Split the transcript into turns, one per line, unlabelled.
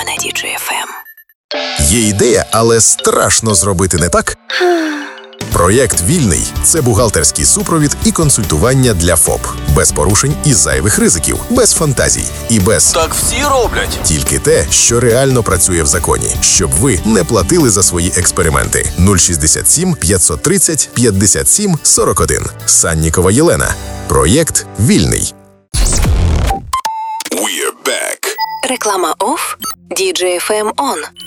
на DJFM.
Є ідея, але страшно зробити не так? Проєкт «Вільний» – це бухгалтерський супровід і консультування для ФОП. Без порушень і зайвих ризиків, без фантазій і без
Так всі роблять.
тільки те, що реально працює в законі, щоб ви не платили за свої експерименти. 067 530 57 41. Саннікова Єлена. Проєкт «Вільний».
Реклама off, DJFM on.